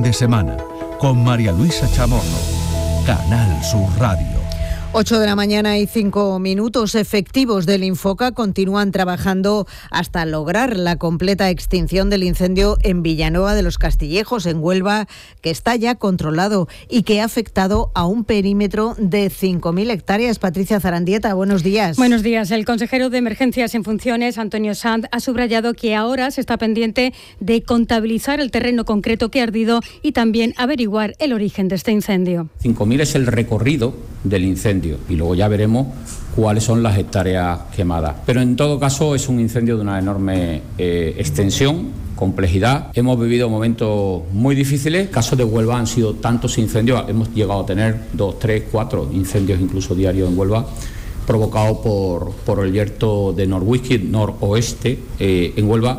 de semana con María Luisa Chamorro. Canal Sur Radio. 8 de la mañana y 5 minutos. Efectivos del Infoca continúan trabajando hasta lograr la completa extinción del incendio en Villanueva de los Castillejos, en Huelva, que está ya controlado y que ha afectado a un perímetro de 5.000 hectáreas. Patricia Zarandieta, buenos días. Buenos días. El consejero de Emergencias en funciones, Antonio Sanz, ha subrayado que ahora se está pendiente de contabilizar el terreno concreto que ha ardido y también averiguar el origen de este incendio. 5.000 es el recorrido del incendio y luego ya veremos cuáles son las hectáreas quemadas. Pero en todo caso es un incendio de una enorme extensión, complejidad. Hemos vivido momentos muy difíciles. Casos de Huelva han sido tantos incendios, hemos llegado a tener 2, 3, 4 incendios incluso diarios en Huelva, provocados por el yerto de Nordwhisky, noroeste, en Huelva.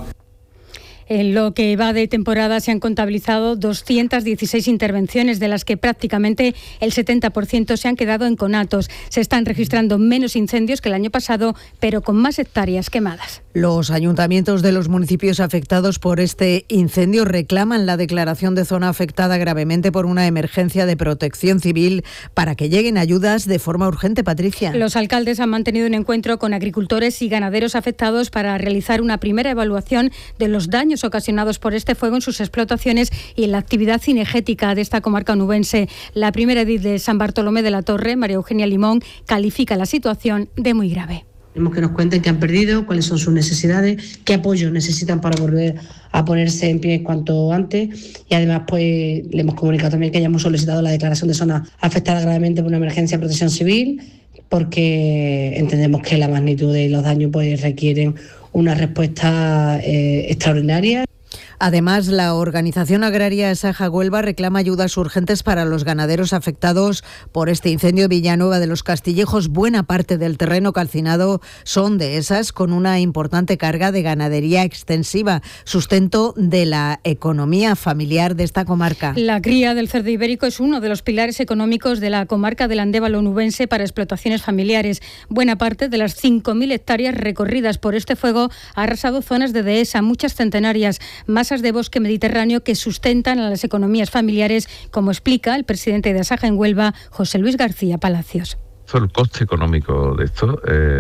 En lo que va de temporada se han contabilizado 216 intervenciones, de las que prácticamente el 70% se han quedado en conatos. Se están registrando menos incendios que el año pasado, pero con más hectáreas quemadas. Los ayuntamientos de los municipios afectados por este incendio reclaman la declaración de zona afectada gravemente por una emergencia de protección civil para que lleguen ayudas de forma urgente, Patricia. Los alcaldes han mantenido un encuentro con agricultores y ganaderos afectados para realizar una primera evaluación de los daños ocasionados por este fuego en sus explotaciones y en la actividad cinegética de esta comarca onubense. La primera edil de San Bartolomé de la Torre, María Eugenia Limón, califica la situación de muy grave. Queremos que nos cuenten qué han perdido, cuáles son sus necesidades, qué apoyo necesitan para volver a ponerse en pie cuanto antes, y además pues le hemos comunicado también que ya hemos solicitado la declaración de zona afectada gravemente por una emergencia de protección civil, porque entendemos que la magnitud de los daños pues requieren una respuesta extraordinaria. Además, la organización agraria Saja Huelva reclama ayudas urgentes para los ganaderos afectados por este incendio de Villanueva de los Castillejos. Buena parte del terreno calcinado son de esas con una importante carga de ganadería extensiva, sustento de la economía familiar de esta comarca. La cría del cerdo ibérico es uno de los pilares económicos de la comarca del Andévalo onubense para explotaciones familiares. Buena parte de las 5.000 hectáreas recorridas por este fuego ha arrasado zonas de dehesa, muchas centenarias, masas de bosque mediterráneo que sustentan a las economías familiares, como explica el presidente de Asaja en Huelva, José Luis García Palacios. El coste económico de esto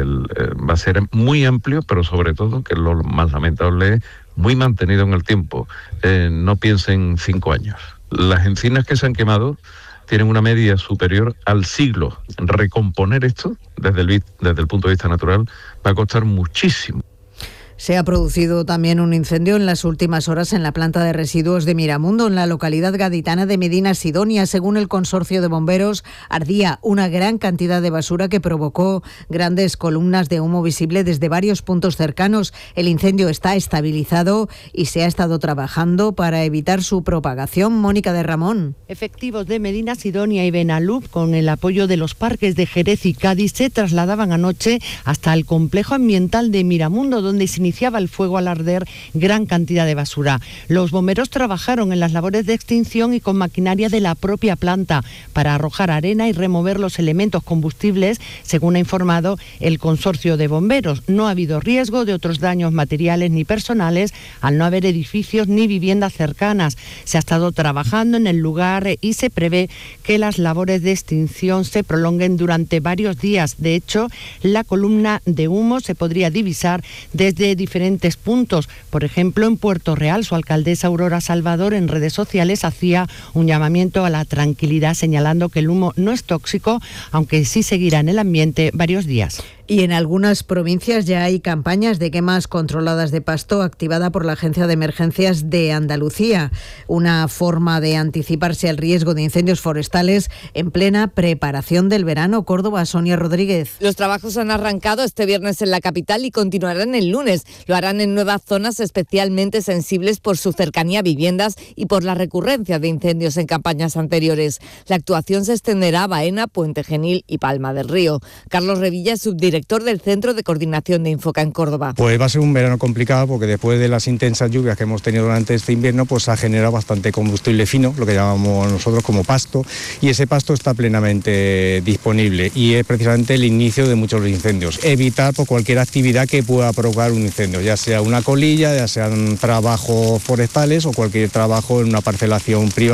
va a ser muy amplio, pero sobre todo, que es lo más lamentable, muy mantenido en el tiempo. No piensen 5 años. Las encinas que se han quemado tienen una media superior al siglo. Recomponer esto, desde el punto de vista natural, va a costar muchísimo. Se ha producido también un incendio en las últimas horas en la planta de residuos de Miramundo, en la localidad gaditana de Medina Sidonia. Según el consorcio de bomberos, ardía una gran cantidad de basura que provocó grandes columnas de humo visible desde varios puntos cercanos. El incendio está estabilizado y se ha estado trabajando para evitar su propagación. Mónica de Ramón. Efectivos de Medina Sidonia y Benalub, con el apoyo de los parques de Jerez y Cádiz, se trasladaban anoche hasta el complejo ambiental de Miramundo, donde se iniciaba el fuego al arder gran cantidad de basura. Los bomberos trabajaron en las labores de extinción y con maquinaria de la propia planta para arrojar arena y remover los elementos combustibles, según ha informado el consorcio de bomberos. No ha habido riesgo de otros daños materiales ni personales, al no haber edificios ni viviendas cercanas. Se ha estado trabajando en el lugar y se prevé que las labores de extinción se prolonguen durante varios días. De hecho, la columna de humo se podría divisar desde diferentes puntos. Por ejemplo, en Puerto Real, su alcaldesa Aurora Salvador en redes sociales hacía un llamamiento a la tranquilidad, señalando que el humo no es tóxico, aunque sí seguirá en el ambiente varios días. Y en algunas provincias ya hay campañas de quemas controladas de pasto activada por la Agencia de Emergencias de Andalucía, una forma de anticiparse al riesgo de incendios forestales en plena preparación del verano. Córdoba, Sonia Rodríguez. Los trabajos han arrancado este viernes en la capital y continuarán el lunes. Lo harán en nuevas zonas especialmente sensibles por su cercanía a viviendas y por la recurrencia de incendios en campañas anteriores. La actuación se extenderá a Baena, Puente Genil y Palma del Río. Carlos Revilla es subdirector del Centro de Coordinación de Infoca en Córdoba. Pues va a ser un verano complicado porque después de las intensas lluvias que hemos tenido durante este invierno, pues ha generado bastante combustible fino, lo que llamamos nosotros como pasto, y ese pasto está plenamente disponible y es precisamente el inicio de muchos incendios. Evitar por cualquier actividad que pueda provocar un incendio, ya sea una colilla, ya sean trabajos forestales o cualquier trabajo en una parcelación privada.